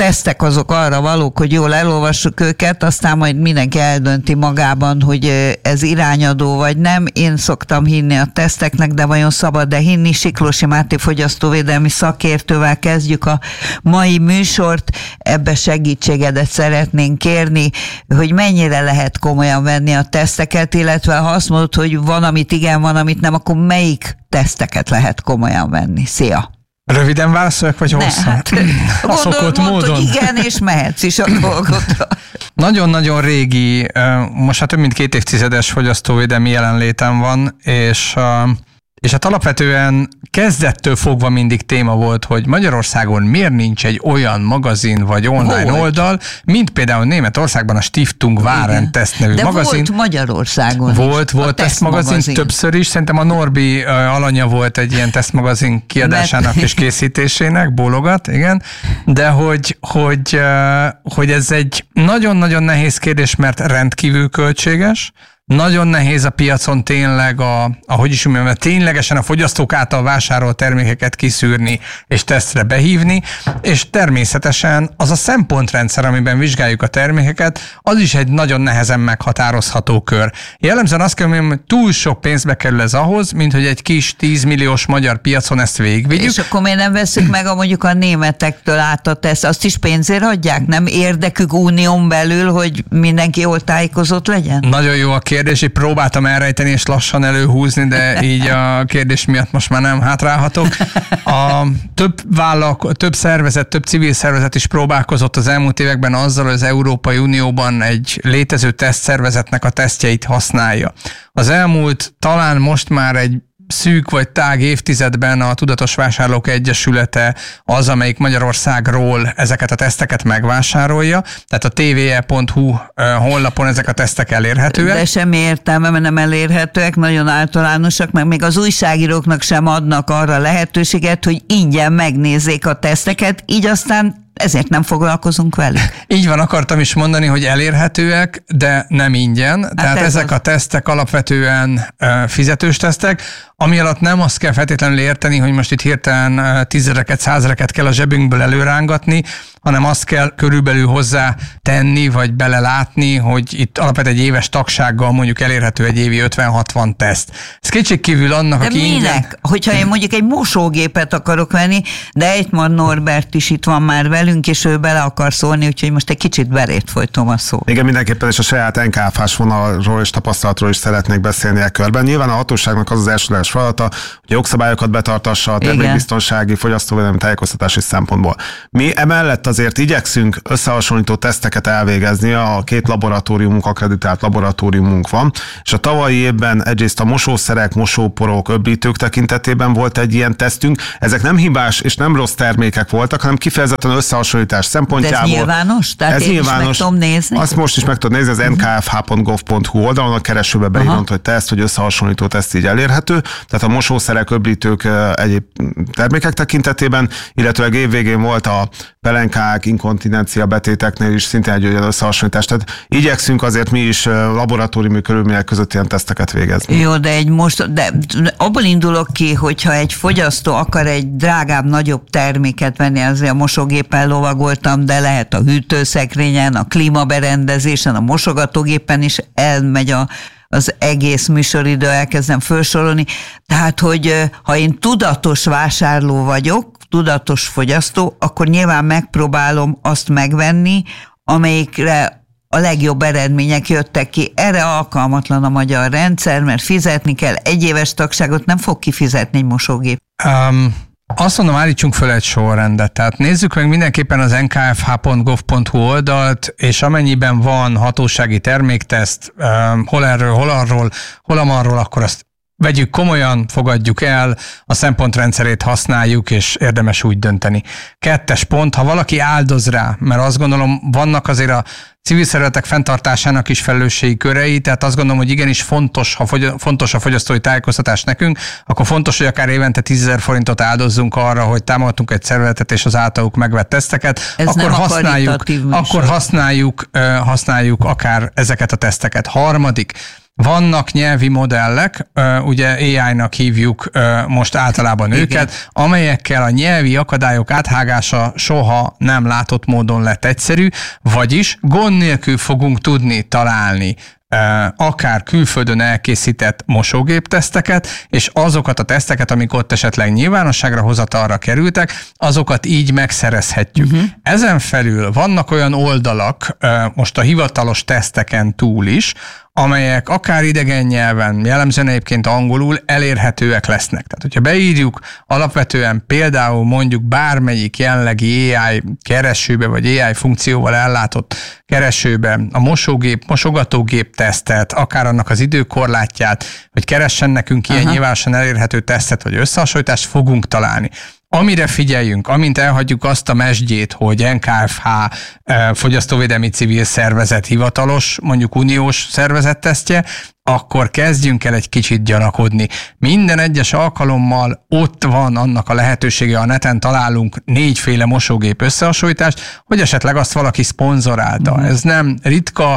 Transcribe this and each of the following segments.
tesztek azok arra valók, hogy jól elolvassuk őket, aztán majd mindenki eldönti magában, hogy ez irányadó vagy nem. Én szoktam hinni a teszteknek, de vajon szabad-e hinni? Siklósi Máté fogyasztóvédelmi szakértővel kezdjük a mai műsort. Ebbe segítségedet szeretnénk kérni, hogy mennyire lehet komolyan venni a teszteket, illetve ha azt mondod, hogy van, amit igen, van, amit nem, akkor melyik teszteket lehet komolyan venni? Szia! Röviden válaszoljak, vagy hosszan? Hát, a szokott módon. Hogy igen, és mehetsz is a dolgodra. Nagyon-nagyon régi, most hát több mint 2 évtizedes fogyasztóvédelmi jelenlétem van, és hát alapvetően kezdettől fogva mindig téma volt, hogy Magyarországon miért nincs egy olyan magazin vagy online oldal, mint például Németországban a Stiftung Warentest nevű magazin. De volt Magyarországon Volt tesztmagazin többször is. Szerintem a Norbi alanya volt egy ilyen tesztmagazin kiadásának és készítésének, bólogat, igen. De hogy ez egy nagyon-nagyon nehéz kérdés, mert rendkívül költséges. Nagyon nehéz a piacon tényleg, ténylegesen a fogyasztók által vásárolt termékeket kiszűrni és tesztre behívni, és természetesen az a szempontrendszer, amiben vizsgáljuk a termékeket, az is egy nagyon nehezen meghatározható kör. Jellemzően azt kell mondjam, hogy túl sok pénzbe kerül ez ahhoz, mint hogy egy kis 10 milliós magyar piacon ezt végigvigyük. És akkor miért nem veszük meg mondjuk a németektől át a teszt? Azt is pénzért adják? Nem érdekük unión belül, hogy mindenki jól tájékozott legyen? Nagyon jó a kérdés, így próbáltam elrejteni és lassan előhúzni, de így a kérdés miatt most már nem hátrálhatok. Több szervezet, több civil szervezet is próbálkozott az elmúlt években azzal, hogy az Európai Unióban egy létező tesztszervezetnek a tesztjeit használja. Az elmúlt, talán most már egy szűk vagy tág évtizedben a Tudatos Vásárlók Egyesülete az, amelyik Magyarországról ezeket a teszteket megvásárolja. Tehát a tve.hu honlapon ezek a tesztek elérhetőek. De semmi értelme, mert nem elérhetőek, nagyon általánosak, meg még az újságíróknak sem adnak arra lehetőséget, hogy ingyen megnézzék a teszteket, így aztán ezért nem foglalkozunk velük. Így van, akartam is mondani, hogy elérhetőek, de nem ingyen. Tehát ezek a tesztek alapvetően fizetős tesztek, ami alatt nem azt kell feltétlenül érteni, hogy most itt hirtelen 10-ereket, 100-ereket kell a zsebünkből előrángatni, hanem azt kell körülbelül hozzá tenni, vagy belelátni, hogy itt alapvetően egy éves tagsággal mondjuk elérhető egy évi 50-60 teszt. Ez kétségkívül annak, de aki minek? Ingyen... Hogyha én mondjuk egy mosógépet akarok venni, de Ejtman Norbert is itt van már velünk, és ő bele akar szólni, úgyhogy most egy kicsit belét folytom a szót. Igen, mindenképpen, és a saját NKF-s vonalról és tapasztalatról is szeretnék beszélni e körben. Nyilván a hatóságnak az elsődleges feladata, hogy jogszabályokat betartassa a termékbiztonsági, fogyasztóvédelmi, tájékoztatási szempontból. Mi emellett azért igyekszünk összehasonlító teszteket elvégezni, a 2 laboratóriumunk, akkreditált laboratóriumunk van, és a tavalyi évben egyrészt a mosószerek, mosóporok, öblítők tekintetében volt egy ilyen tesztünk. Ezek nem hibás és nem rossz termékek voltak, hanem kifejezetten összehasonlítás szempontjából. De ez nyilvános? Tehát ez én nyilvános. Is meg tudom nézni? Azt most is meg tudod nézni, az nkfh.gov.hu oldalon a keresőbe beírod, hogy teszt, hogy összehasonlító teszt így elérhető. Tehát a mosószerek, öblítők egyéb termékek tekintetében, illetőleg évvégén volt a pelenkák, inkontinencia betéteknél is szintén egy olyan összehasonlítás. Tehát igyekszünk azért mi is laboratóriumi körülmények között ilyen teszteket végezni. Jó, de abból indulok ki, hogyha egy fogyasztó akar egy drágább, nagyobb terméket venni, azért a mosógépen lovagoltam, de lehet a hűtőszekrényen, a klímaberendezésen, a mosogatógépen is elmegy az egész műsoridő, elkezdem felsorolni. Tehát, hogy ha én tudatos vásárló vagyok, tudatos fogyasztó, akkor nyilván megpróbálom azt megvenni, amelyikre a legjobb eredmények jöttek ki. Erre alkalmatlan a magyar rendszer, mert fizetni kell. 1 éves tagságot nem fog kifizetni egy mosógép. Azt mondom, állítsunk föl egy sorrendet. Tehát nézzük meg mindenképpen az nkfh.gov.hu oldalt, és amennyiben van hatósági termékteszt, hol erről, hol arról, hol amarról, akkor azt vegyük komolyan, fogadjuk el, a szempontrendszerét használjuk, és érdemes úgy dönteni. 2. pont, ha valaki áldoz rá, mert azt gondolom, vannak azért a civil szervezetek fenntartásának is felelősségi körei, tehát azt gondolom, hogy igenis fontos, ha fontos a fogyasztói tájékoztatás nekünk, akkor fontos, hogy akár évente 10 000 forintot áldozzunk arra, hogy támogatunk egy szervezetet és az általuk megvett teszteket, akkor használjuk akár ezeket a teszteket. 3. Vannak nyelvi modellek, ugye AI-nak hívjuk most általában őket, amelyekkel a nyelvi akadályok áthágása soha nem látott módon lett egyszerű, vagyis gond nélkül fogunk tudni találni akár külföldön elkészített mosógépteszteket, és azokat a teszteket, amik ott esetleg nyilvánosságra hozatalra kerültek, azokat így megszerezhetjük. Ezen felül vannak olyan oldalak, most a hivatalos teszteken túl is, amelyek akár idegen nyelven, jellemzően egyébként angolul elérhetőek lesznek. Tehát, hogyha beírjuk alapvetően például mondjuk bármelyik jelenlegi AI keresőbe, vagy AI funkcióval ellátott keresőbe a mosogatógép tesztet, akár annak az időkorlátját, hogy keressen nekünk ilyen nyilvánosan elérhető tesztet, vagy összehasonlítást fogunk találni. Amire figyeljünk, amint elhagyjuk azt a mesdjét, hogy NKFH fogyasztóvédelmi civil szervezet hivatalos, mondjuk uniós szervezet tesztje, akkor kezdjünk el egy kicsit gyanakodni. Minden egyes alkalommal ott van annak a lehetősége, a neten találunk 4 mosógép összehasonlítást, hogy esetleg azt valaki szponzorálta. Ez nem ritka,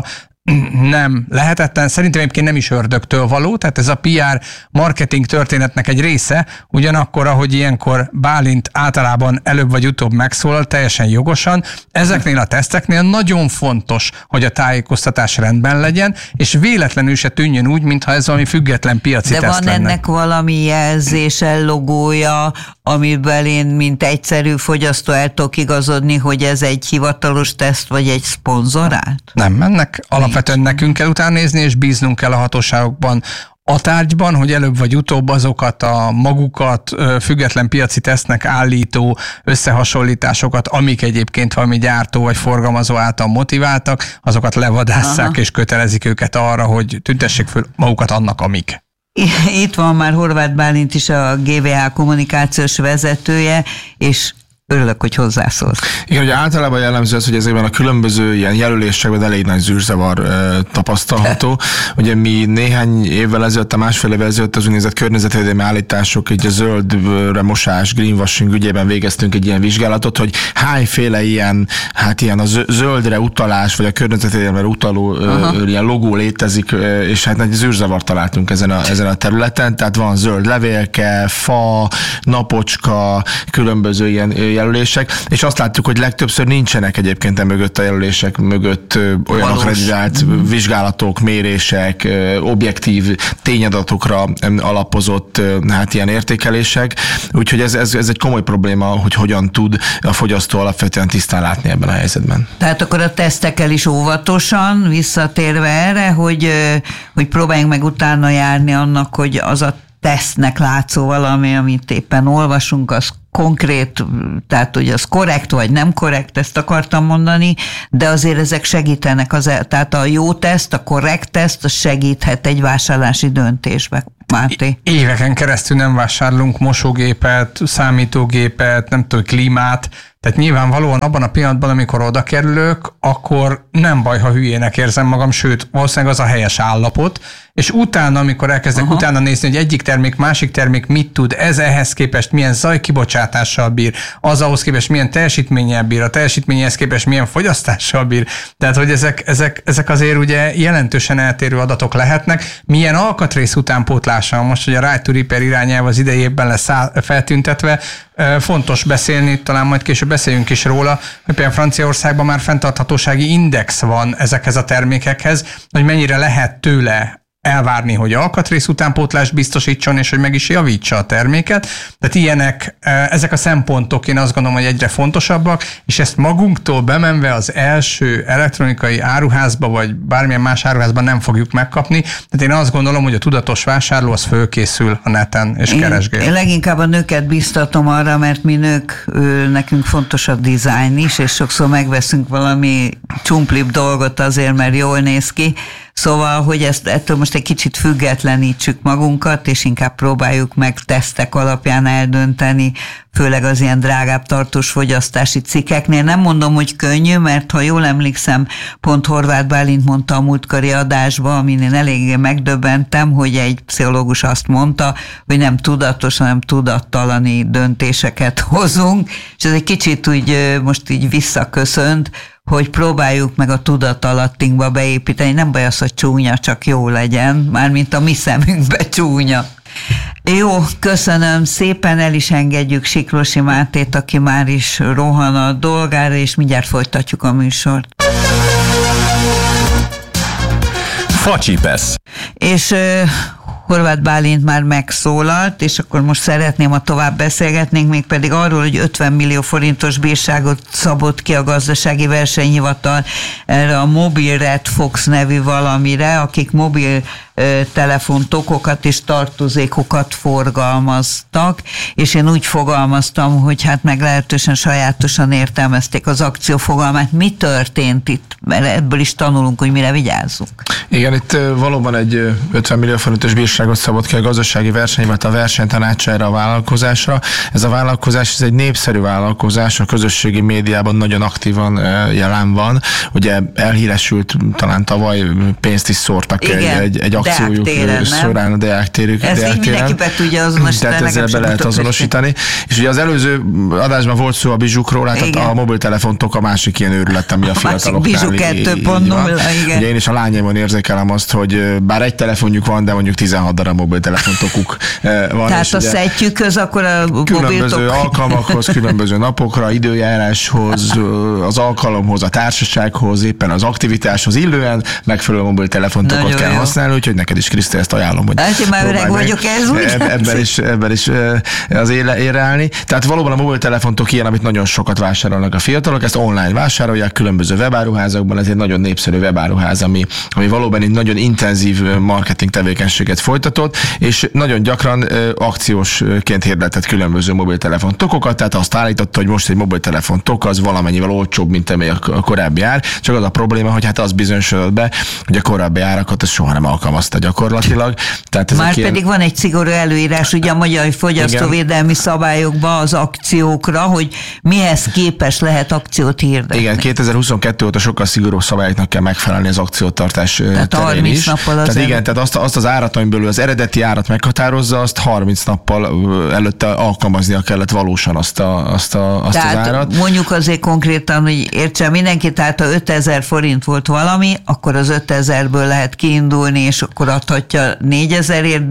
nem lehetetlen, szerintem egyébként nem is ördögtől való, tehát ez a PR marketing történetnek egy része, ugyanakkor, ahogy ilyenkor Bálint általában előbb vagy utóbb megszólal, teljesen jogosan, ezeknél a teszteknél nagyon fontos, hogy a tájékoztatás rendben legyen, és véletlenül se tűnjön úgy, mintha ez valami független piaci teszt lenne. De van ennek valami jelzése, logója, amiben én, mint egyszerű fogyasztó el tudok igazodni, hogy ez egy hivatalos teszt, vagy egy szponzorált? Nem, ennek alapvetően nekünk kell utána nézni, és bíznunk kell a hatóságokban a tárgyban, hogy előbb vagy utóbb azokat a magukat független piaci tesztnek állító összehasonlításokat, amik egyébként valami gyártó vagy forgalmazó által motiváltak, azokat levadásszák és kötelezik őket arra, hogy tüntessék föl magukat annak, amik. Itt van már Horváth Bálint is, a GVH kommunikációs vezetője, és örülök, hogy hozzászólsz. Igen, hogy általában jellemző az, hogy ezekben a különböző ilyen jelölésekben elég nagy zűrzavar tapasztalható. Ugye mi néhány évvel ezelőtt, a másfél évvel ezelőtt az úgynevezett környezetvédelmi állítások, így a zöldre mosás, greenwashing ügyében végeztünk egy ilyen vizsgálatot, hogy hányféle ilyen, hát ilyen a zöldre utalás, vagy a környezetvédelemre utaló ilyen logó létezik, és hát egy zűrzavart találtunk ezen a területen, tehát van zöld levélke, fa, napocska, különböző ilyen jelölések, és azt látjuk, hogy legtöbbször nincsenek egyébként mögött a jelölések mögött olyan akreditált vizsgálatok, mérések, objektív tényadatokra alapozott hát ilyen értékelések, úgyhogy ez egy komoly probléma, hogy hogyan tud a fogyasztó alapvetően tisztán látni ebben a helyzetben. Tehát akkor a tesztekkel is óvatosan, visszatérve erre, hogy próbáljunk meg utána járni annak, hogy az a tesztnek látszó valami, amit éppen olvasunk, az konkrét, tehát hogy az korrekt vagy nem korrekt, ezt akartam mondani, de azért ezek segítenek, tehát a jó teszt, a korrekt teszt, az segíthet egy vásárlási döntésbe. Máté? Éveken keresztül nem vásárlunk mosógépet, számítógépet, nem tudom, klímát, tehát nyilvánvalóan abban a pillanatban, amikor oda kerülök, akkor nem baj, ha hülyének érzem magam, sőt, valószínűleg az a helyes állapot, és utána, amikor elkezdek utána nézni, hogy egyik termék, másik termék mit tud, ez ehhez képest milyen zajkibocsátással bír, az ahhoz képest milyen teljesítménnyel bír, a teljesítményhez képest milyen fogyasztással bír, tehát hogy ezek azért ugye jelentősen eltérő adatok lehetnek, milyen alkatrész utánpótlása, most, hogy a Right to Repair irányelv az idejében lesz feltüntetve, fontos beszélni, talán majd később beszéljünk is róla, hogy például Franciaországban már fenntarthatósági index van ezekhez a termékekhez, hogy mennyire lehet tőle elvárni, hogy alkatrész utánpótlást biztosítson, és hogy meg is javítsa a terméket. Tehát ilyenek, ezek a szempontok én azt gondolom, hogy egyre fontosabbak, és ezt magunktól bemenve az első elektronikai áruházba, vagy bármilyen más áruházban nem fogjuk megkapni. Tehát én azt gondolom, hogy a tudatos vásárló az fölkészül a neten, és keresgél. Én leginkább a nőket biztatom arra, mert mi nők, nekünk fontos a dizájn is, és sokszor megveszünk valami csumplibb dolgot azért, mert jól néz ki. Szóval, hogy ettől most egy kicsit függetlenítsük magunkat, és inkább próbáljuk meg tesztek alapján eldönteni, főleg az ilyen drágább tartós fogyasztási cikkeknél. Nem mondom, hogy könnyű, mert ha jól emlékszem, pont Horváth Bálint mondta a múltkori adásban, amin én eléggé megdöbbentem, hogy egy pszichológus azt mondta, hogy nem tudatos, hanem tudattalani döntéseket hozunk, és ez egy kicsit úgy most így visszaköszönt, hogy próbáljuk meg a tudatalattinkba beépíteni. Nem baj az, hogy csúnya, csak jó legyen, mármint a mi szemünkbe csúnya. Jó, köszönöm szépen, el is engedjük Siklosi Mátét, aki már is rohan a dolgára, és mindjárt folytatjuk a műsort. Facsipesz. És Horváth Bálint már megszólalt, és akkor most szeretném, ha tovább beszélgetnénk, mégpedig arról, hogy 50 millió forintos bírságot szabott ki a gazdasági versenyhivatal erre a Mobil Red Fox nevű valamire, akik mobil telefontokokat és tartozékokat forgalmaztak, és én úgy fogalmaztam, hogy hát meglehetősen sajátosan értelmezték az akció fogalmát. Mi történt itt? Mert ebből is tanulunk, hogy mire vigyázzunk. Igen, itt valóban egy 50 millió forintos bírságot szabott ki a gazdasági versenyhivatal versenytanácsára a vállalkozásra. Ez a vállalkozás, ez egy népszerű vállalkozás, a közösségi médiában nagyon aktívan jelen van. Ugye elhíresült, talán tavaly pénzt is szórtak egy akciójuk során a Deák térük. Ez így mindenki be tudja azonosítani. Tehát ezzel be lehet azonosítani. És ugye az előző adásban volt szó a bizsukról, hát a mobiltelefontok a másik ilyen őrület, ami a fiataloknál. Igen. Ugye én is a lányaimon érzékelem azt, hogy bár egy telefonjuk van, de mondjuk 16 darab mobiltelefontokuk van. Tehát a szettyükhöz akkor a különböző alkalmakhoz, különböző napokra, időjáráshoz, az alkalomhoz, a társasághoz, éppen az aktivitáshoz illően megfelelő mobiltelefontokat kell használni, úgyhogy neked is, Kriszti, ezt ajánlom, hogy hát, már öreg vagyok, ez úgy ebben is az érelni. Tehát valóban a mobiltelefontok ilyen, amit nagyon sokat vásárolnak a fiatalok, ezt online vásárolják különböző webáruházakban, ez egy nagyon népszerű webáruház, ami valóban egy nagyon intenzív marketing tevékenységet folytatott, és nagyon gyakran akciósként hirdetett különböző mobiltelefontokokat, tehát azt állította, hogy most egy mobiltelefontok az valamennyivel olcsóbb, mint amely a korábbi ár, csak az a probléma, hogy hát az bizonyosodott be, hogy a korábbi árakat ez soha nem alkalmazta gyakorlatilag. Tehát már pedig van egy szigorú előírás ugye a magyar fogyasztóvédelmi szabályokban az akciókra, hogy mihez képes lehet akciót hirdetni. Igen, 2022 óta sokkal szigorúbb szabályoknak kell megfelelni az akciótartás terén is. Tehát igen, tehát azt az árat, amiből az eredeti árat meghatározza, azt 30 nappal előtte alkalmaznia kellett valósan azt az árat. Mondjuk azért konkrétan, hogy értsen mindenki, tehát ha 5000 forint volt valami, akkor az 5000-ből lehet kiindulni, és akkor adhatja 4000-ért,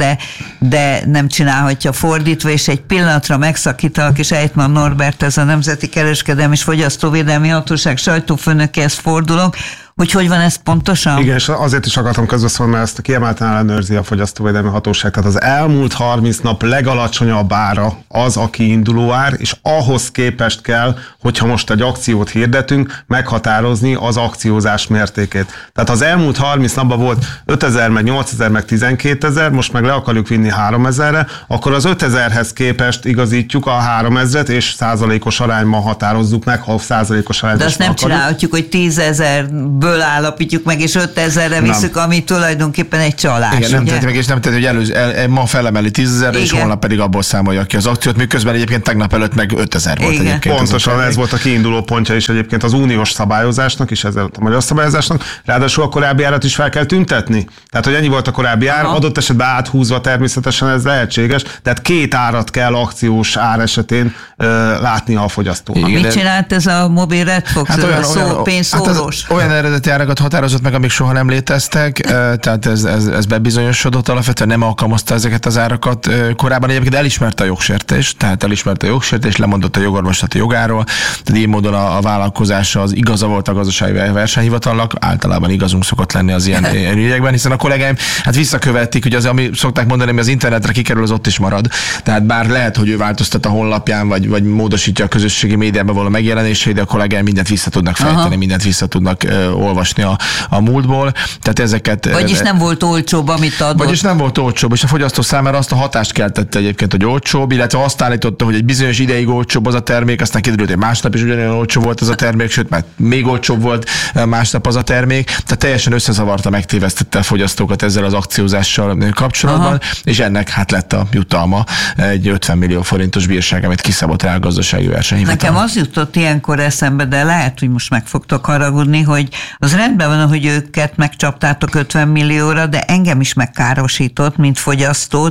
de nem csinálhatja fordítva, és egy pillanatra megszakítalak, és Ejtman Norbert, ez a Nemzeti Kereskedelmi és Fogyasztóvédelmi Hatóság sajtófőnökéhez fordulok, hogy van ez pontosan? Igen, és azért is akartam közbeszólni, mert ezt kiemelten ellenőrzi a Fogyasztóvédelmi Hatóság. Tehát az elmúlt 30 nap legalacsonyabb ára az a kiinduló ár, és ahhoz képest kell, hogyha most egy akciót hirdetünk, meghatározni az akciózás mértékét. Tehát az elmúlt 30 napban volt 5000, meg 8000, meg 12000, most meg le akarjuk vinni 3000-re, akkor az 5000-hez képest igazítjuk a 3000-et, és százalékos arányban határozzuk meg, ha százalékos arányban. De azt nem csinálhatjuk, hogy 10.000 ből állapítjuk meg, és 5000-re visszük, ami tulajdonképpen egy csalás. Igen, nem teheti meg, és nem teheti, hogy ma felemeli 10.000-re, és holnap pedig abból számolja ki az akciót, miközben egyébként tegnap előtt meg 5000 volt egyébként. Pontosan ez volt a kiinduló pontja is egyébként az uniós szabályozásnak, és ezzel a magyar szabályozásnak. Ráadásul a korábbi árat is fel kell tüntetni. Tehát, hogy ennyi volt a korábbi ár, adott esetben áthúzva természetesen ez lehetséges, tehát két árat kell akciós ár esetén látnia a fogyasztónak. Mit csinált ez a Mobil Red Fox? Hát pénzszórós? Olyan eredeti árakat határozott meg, amik soha nem léteztek, tehát ez bebizonyosodott, alapvetően nem alkalmazta ezeket az árakat. Korábban egyébként elismerte a jogsértést, lemondott a jogorvoslati jogáról, tehát így módon a vállalkozása az igaza volt a gazdasági versenyhivatalnak, általában igazunk szokott lenni az ilyen ügyekben, hiszen a kollégáim hát visszakövetik, hogy az, ami szokták mondani, hogy az internetre kikerül, az ott is marad. Tehát bár lehet, hogy ő változtat a honlapján, vagy módosítja a közösségi médiában való megjelenését, de a kollégáim mindent vissza tudnak fejteni, mindent vissza tudnak olvasni a múltból. Tehát ezeket... Vagyis nem volt olcsóbb, amit adott. Vagyis nem volt olcsóbb, és a fogyasztó számára azt a hatást keltette egyébként, hogy olcsóbb, illetve azt állította, hogy egy bizonyos ideig olcsóbb az a termék, aztán kiderült, hogy másnap is ugyanolyan olcsó volt az a termék, sőt, mert még olcsóbb volt másnap az a termék. Tehát teljesen összezavarta, megtévesztette a fogyasztókat ezzel az akciózással kapcsolatban, és ennek hát lett a jutalma egy 50 millió forintos bírság, amit kiszabott rá a gazdasági versenyhivatal. Nekem az jutott ilyenkor eszembe, de lehet, hogy most meg fogtok haragudni, hogy az rendben van, hogy őket megcsaptátok 50 millióra, de engem is megkárosított, mint fogyasztót,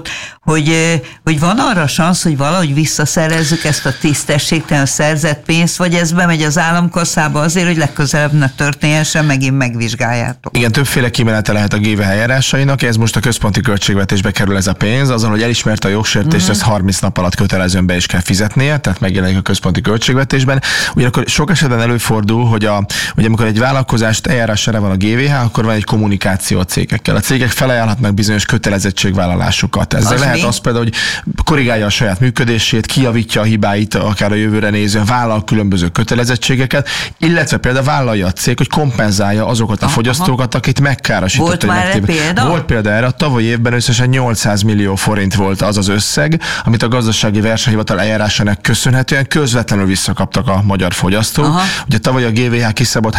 hogy van arra szansz, hogy valahogy visszaszerezzük ezt a tisztességtelen szerzett pénzt, vagy ez bemegy az államkasszába azért, hogy legközelebb ne történhessen, megint megvizsgáljátok. Igen, többféle kimenete lehet a GVH eljárásainak, ez most a központi költségvetésbe kerül ez a pénz, azon, hogy elismerte a jogsértést, ezt 30 nap alatt kötelezően be is kell fizetnie, tehát megjelenik a központi költségvetésben. Ugyanakkor sok esetben előfordul, hogy amikor egy vállalkozást eljárására van a GVH, akkor van egy kommunikáció a cégekkel. A cégek felajánlhatnak bizonyos kötelezettségvállalásokat. Ezzel lehet az például, hogy korrigálja a saját működését, kijavítja a hibáit, akár a jövőre nézően, vállal különböző kötelezettségeket, illetve például vállalja a cég, hogy kompenzálja azokat a fogyasztókat, akit megkárosított. Volt már példa? Volt példa erre. A tavalyi évben összesen 800 millió forint volt az az összeg, amit a gazdasági versenyhivatal eljárásának köszönhetően közvetlenül visszakaptak a magyar fogyasztók. Ugye tavaly a GVH kiszabott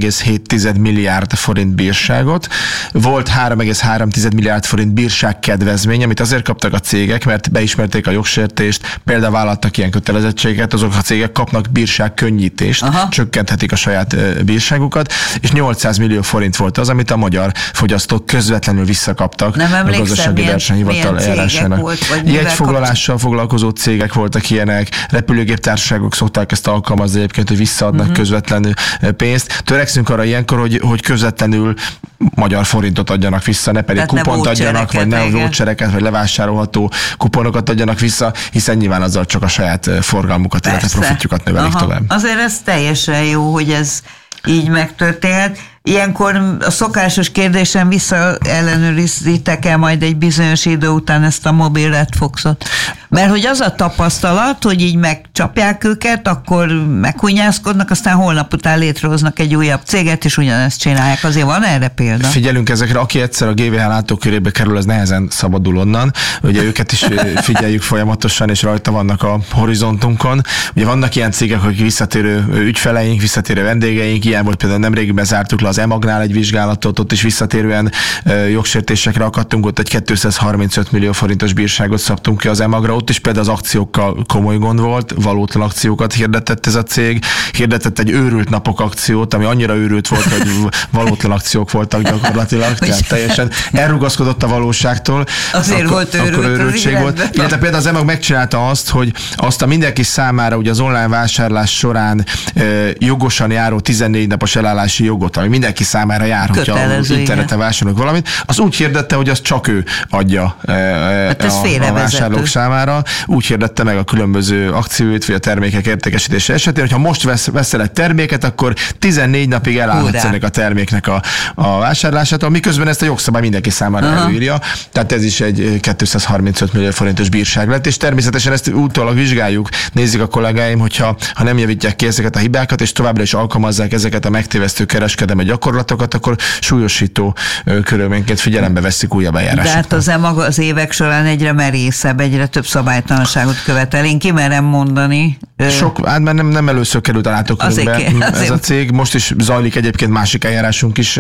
3,7 milliárd forint bírságot, volt 3,3 milliárd forint bírság kedvezmény, amit azért kaptak a cégek, mert beismerték a jogsértést, például vállaltak ilyen kötelezettséget, azok a cégek kapnak bírság könnyítést, csökkenthetik a saját bírságukat, és 800 millió forint volt az, amit a magyar fogyasztók közvetlenül visszakaptak a gazdasági versenyhivatal eljárásának. Jegyfoglalással foglalkozó cégek voltak ilyenek, repülőgéptársaságok szokták ezt alkalmazni egyébként, hogy visszaadnak közvetlenül pénzt. Törekszünk arra ilyenkor, hogy közvetlenül magyar forintot adjanak vissza, ne pedig tehát kupont adjanak, vagy ne vouchereket, vagy levásárolható kuponokat adjanak vissza, hiszen nyilván azzal csak a saját forgalmukat, illetve profitjukat növelik tovább. Azért ez teljesen jó, hogy ez így megtörténhet. Ilyenkor a szokásos kérdésem visszaellenőrizitek-e majd egy bizonyos idő után ezt a mobil redfoxot? Mert hogy az a tapasztalat, hogy így megcsapják őket, akkor meghunyászkodnak, aztán holnap után létrehoznak egy újabb céget, és ugyanezt csinálják. Azért van erre példa? Figyelünk ezekre, aki egyszer a GVH látókörébe kerül, az nehezen szabadul onnan. Ugye őket is figyeljük folyamatosan, és rajta vannak a horizontunkon. Ugye vannak ilyen cégek, akik visszatérő ügyfeleink, visszatérő vendégeink, ilyen volt például nemrégiben zártuk le az EMAG-nál egy vizsgálatot, ott is visszatérően jogsértésekre akadtunk, ott egy 235 millió forintos bírságot szabtunk ki az EMAG-ra, ott is például az akciókkal komoly gond volt, valótlan akciókat hirdetett ez a cég, hirdetett egy őrült napok akciót, ami annyira őrült volt, hogy valótlan akciók voltak gyakorlatilag, tehát teljesen elrugaszkodott a valóságtól. Azért volt őrültség volt. Illetve például az EMAG megcsinálta azt, hogy azt a mindenki számára ugye az online vásárlás során jogosan járó 14 napos elállási jogot, ami mindenki számára jár, hogyha az interneten vásárolunk valamit, az úgy hirdette, hogy az csak ő adja a vásárlók számára. Úgy hirdette meg a különböző akcióit, vagy a termékek értékesítése esetén, hogyha most veszel egy terméket, akkor 14 napig elállhatsz ennek a terméknek a vásárlásától, miközben ezt a jogszabály mindenki számára előírja. Tehát ez is egy 235 millió forintos bírság lett, és természetesen ezt utólag vizsgáljuk, nézik a kollégáim, hogyha nem javítják ki ezeket a hibákat, és továbbra is alkalmazzák ezeket a megtévesztő kereskedelmi gyakorlatokat, akkor súlyosító körülményként figyelembe veszik újabb eljárásokat. De hát az EMAG az évek során egyre merészebb, egyre több szabálytalanságot követel. Én ki merem mondani. Hát már nem először került a látókörünkbe ez a cég. Most is zajlik egyébként másik eljárásunk is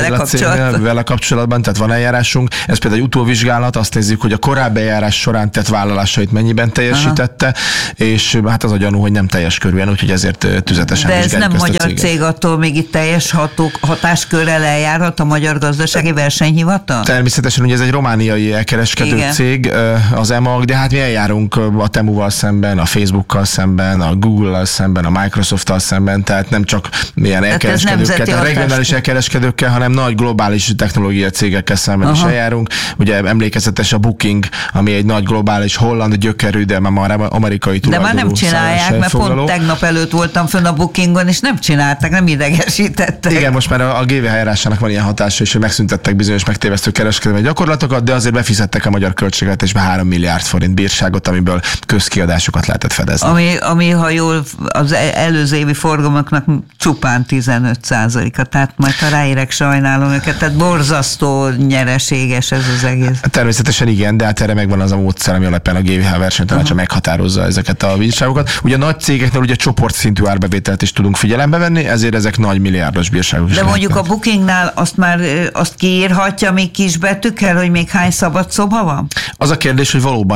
vele kapcsolatban, tehát van eljárásunk. Ez például egy utóvizsgálat, azt nézzük, hogy a korábbi eljárás során tett vállalásait mennyiben teljesítette, és hát az a gyanú, hogy nem teljes körűen, úgyhogy ezért tüzetesen de ez vizsgáljuk nem ezt magyar cég, attól még itt teljes hatáskörrel eljárhat a Magyar Gazdasági Versenyhivatal? Természetesen, ugye ez egy romániai elkereskedő cég, az EMAG, de hát mi eljárunk a Temuval szemben, a Facebookkal szemben, a Google-al szemben, a Microsoft-tal szemben, tehát nem csak milyen elkereskedőkkel, tehát regionális elkereskedőkkel, hanem nagy globális technológiai cégekkel szemben is eljárunk. Ugye emlékezetes a Booking, ami egy nagy globális holland gyökerű, de már amerikai tulajdonú. De már nem csinálják, mert pont tegnap előtt voltam fönn a Bookingon, és nem csinálták, nem idegesítettek. Igen, most már a GVH járásának van ilyen hatása is, hogy megszüntettek bizonyos megtévesztő kereskedelmi gyakorlatokat, de azért befizettek a magyar költségvetésbe 3 milliárd forint bírságot, amiből közkiadásokat lehetett fedezni. Ami ha jól, az előző évi forgalmaknak csupán 15%-a, tehát majd ha ráérek, sajnálom őket, tehát borzasztó nyereséges ez az egész. Természetesen igen, de hát erre megvan az a módszer, ami alapján a GVH versenytanácsa meghatározza ezeket a bírságokat. Ugye a nagy cégeknél ugye csoportszintű árbevételt is tudunk figyelembe venni, ezért ezek nagy milliárdos bírságok is. De mondjuk a Bookingnál azt kiírhatja még kisbetűkkel, hogy még hány szabad szoba van? Az a kérdés, hogy valóban ez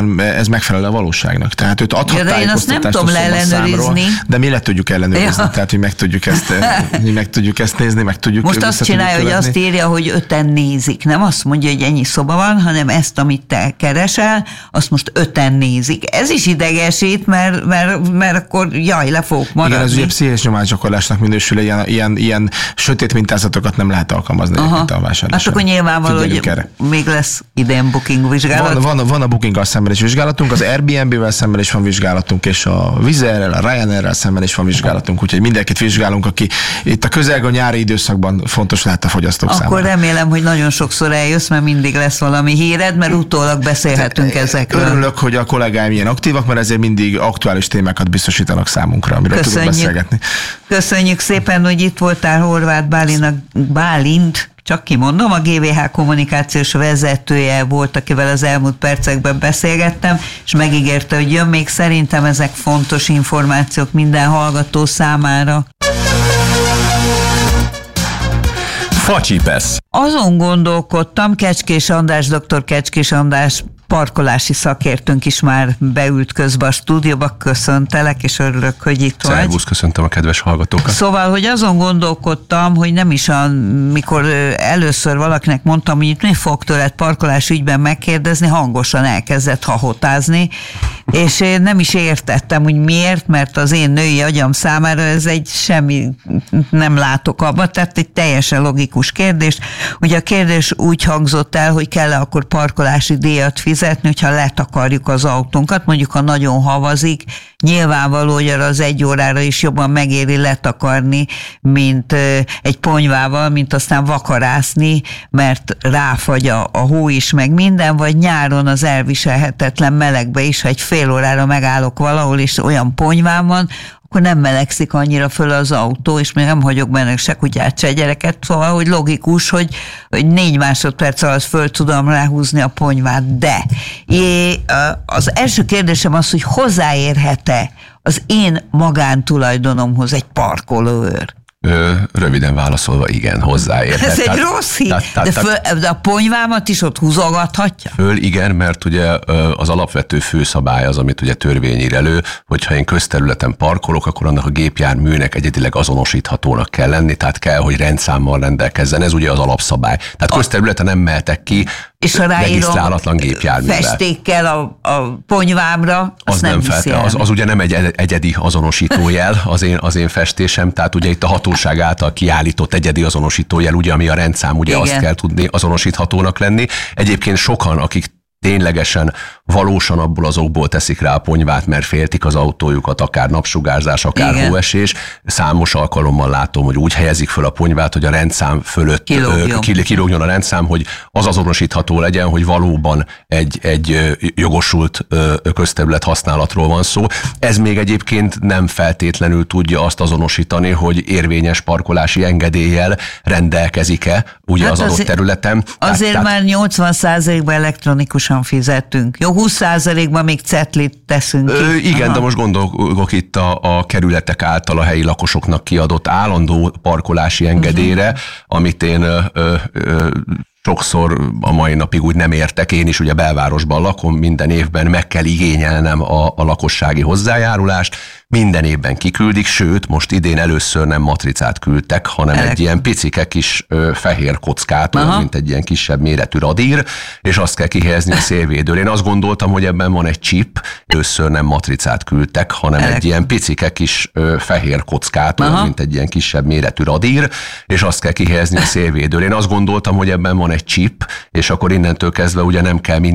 megfelel a valóságnak. Tehát őt adhat tájékoztatást a számról, de mi le tudjuk ellenőrizni, tehát hogy meg tudjuk ezt nézni, meg tudjuk. Most azt csinálja, hogy azt írja, hogy 5-en nézik. Nem azt mondja, hogy ennyi szoba van, hanem ezt, amit te keresel, azt most 5-en nézik. Ez is idegesít, mert akkor le fogok maradni. Igen, ez ugye pszichés nyomásgyakorlásnak minősül, ilyen sötét mintázatokat nem lehet alkalmazni a vásárlásra. Hát akkor nyilvánvaló, hogy még lesz idén booking vizsgálat. Van a bookinggal szemben is vizsgálatunk, az Airbnb-vel szemben is van vizsgálatunk, és a Wizz Airrel, a Ryanairrel szemben is van vizsgálatunk, úgyhogy mindenkit vizsgálunk, aki itt a közelgő nyári időszakban fontos lehet a fogyasztók számára. Akkor remélem, hogy nagyon sokszor eljössz, mert mindig lesz valami híred, mert utólag beszélhetünk ezekről. Örülök, hogy a kollégáim ilyen aktívak, mert ezért mindig aktuális témákat biztosítanak számunkra, amiről tudunk beszélgetni. Köszönjük szépen, hogy itt voltál, Horváth Bálint, csak kimondom, a GVH kommunikációs vezetője volt, akivel az elmúlt percekben beszélgettem, és megígérte, hogy jön még. Szerintem ezek fontos információk minden hallgató számára. Facsipesz. Azon gondolkodtam, dr. Kecskés András parkolási szakértőnk is már beült közbe a stúdióba, köszöntelek, és örülök, hogy itt vagy. Szervusz, köszöntöm a kedves hallgatókat. Szóval, hogy azon gondolkodtam, hogy nem is mikor először valakinek mondtam, hogy itt mi fog tőled parkolás ügyben megkérdezni, hangosan elkezdett hahotázni, és én nem is értettem, hogy miért, mert az én női agyam számára ez egy semmi nem látok abban, tehát egy teljesen logikus kérdés. Ugye a kérdés úgy hangzott el, hogy kell-e akkor parkolási díjat fizetni, hogyha letakarjuk az autónkat, mondjuk ha nagyon havazik, nyilvánvaló, hogy arra az 1 órára is jobban megéri letakarni, mint egy ponyvával, mint aztán vakarászni, mert ráfagy a hó is, meg minden, vagy nyáron az elviselhetetlen melegbe is, ha egy fél órára megállok valahol, és olyan ponyvám van, akkor nem melegszik annyira föl az autó, és még nem hagyok benne se kutyát, se gyereket, szóval, hogy logikus, hogy 4 másodperc alatt föl tudom ráhúzni a ponyvát, de az első kérdésem az, hogy hozzáérhet-e az én magántulajdonomhoz egy parkolóőr? Röviden válaszolva, igen, hozzáérhet. Ez egy rossz hír, de a ponyvámat is ott húzogathatja? Igen, mert ugye az alapvető főszabály az, amit ugye törvény ír elő, hogyha én közterületen parkolok, akkor annak a gépjárműnek egyedileg azonosíthatónak kell lenni, tehát kell, hogy rendszámmal rendelkezzen. Ez ugye az alapszabály. Tehát közterületen nem mehetek ki, és ha regisztrálatlan gépjárművel. Festékkel a ponyvámra, az nem viszi el. Az ugye nem egy egyedi azonosítójel az én festésem, tehát ugye itt a hatóság által kiállított egyedi azonosítójel, ugye, ami a rendszám, ugye igen, azt kell tudni azonosíthatónak lenni. Egyébként sokan, akik ténylegesen, valósan abból azokból teszik rá a ponyvát, mert féltik az autójukat, akár napsugárzás, akár igen, hóesés. Számos alkalommal látom, hogy úgy helyezik föl a ponyvát, hogy a rendszám fölött kilógjon a rendszám, hogy az azonosítható legyen, hogy valóban egy jogosult közterület használatról van szó. Ez még egyébként nem feltétlenül tudja azt azonosítani, hogy érvényes parkolási engedéllyel rendelkezik-e ugye hát az adott területen. Azért már 80%-ban elektronikus fizetünk. Jó, 20%-ban még cetlit teszünk ki. Igen, aha, de most gondolok itt a kerületek által a helyi lakosoknak kiadott állandó parkolási engedélyre, amit én sokszor a mai napig úgy nem értek. Én is ugye belvárosban lakom, minden évben meg kell igényelnem a lakossági hozzájárulást, minden évben kiküldik, sőt, most idén először nem matricát küldtek, hanem egy ilyen picike kis fehér kockát, olyan, mint egy ilyen kisebb méretű radír, és azt kell kihelyezni a szélvédőn. Én azt gondoltam, hogy ebben van egy chip, először nem matricát küldtek, hanem egy ilyen picike kis fehér kockát, olyan, mint egy ilyen kisebb méretű radír, és azt kell kihelyezni a szélvédőn. Én azt gondoltam, hogy ebben van egy chip, és akkor innentől kezdve ugye nem kell